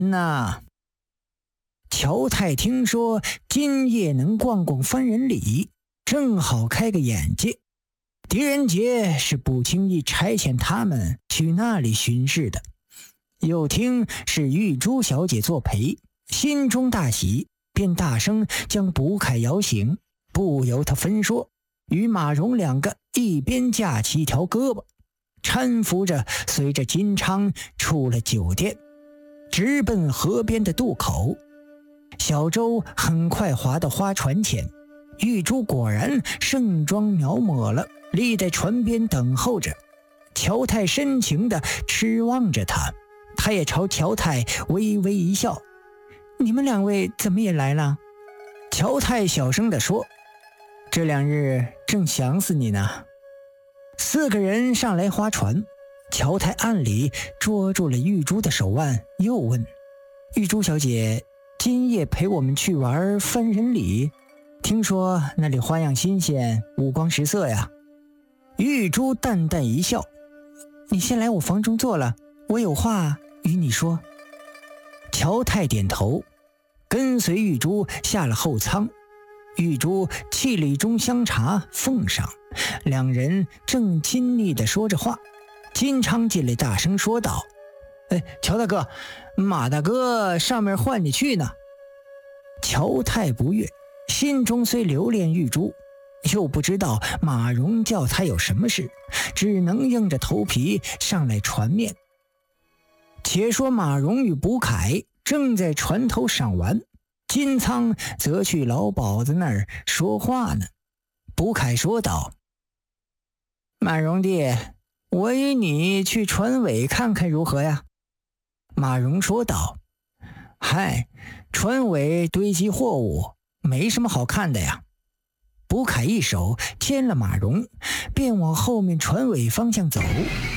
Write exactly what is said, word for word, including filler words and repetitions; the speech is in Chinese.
那乔太听说今夜能逛逛番人里，正好开个眼界。狄仁杰是不轻易差遣他们去那里巡视的。又听是玉珠小姐作陪，心中大喜，便大声将卜凯摇醒，不由他分说，与马蓉两个一边架起一条胳膊，搀扶着随着金昌出了酒店，直奔河边的渡口。小舟很快划到花船前，玉珠果然盛装描摹了，立在船边等候着。乔太深情地痴望着他，他也朝乔太微微一笑。你们两位怎么也来了？乔太小声地说，这两日正想死你呢。四个人上来划船，乔太暗里捉住了玉珠的手腕，又问，玉珠小姐今夜陪我们去玩番人里，听说那里花样新鲜，五光十色呀。玉珠淡淡一笑，你先来我房中坐了，我有话与你说。乔太点头，跟随玉珠下了后舱。玉珠沏了一盅香茶奉上，两人正亲昵地说着话，金昌进来大声说道，哎，乔大哥，马大哥上面唤你去呢。乔太不悦，心中虽留恋玉珠，又不知道马蓉叫他有什么事，只能硬着头皮上来船面。且说马蓉与卜凯正在船头赏玩，金仓则去老鸨子那儿说话呢。卜凯说道，马蓉弟，我与你去船尾看看如何呀？马蓉说道，嗨，船尾堆积货物，没什么好看的呀。卜凯一手牵了马蓉，便往后面船尾方向走。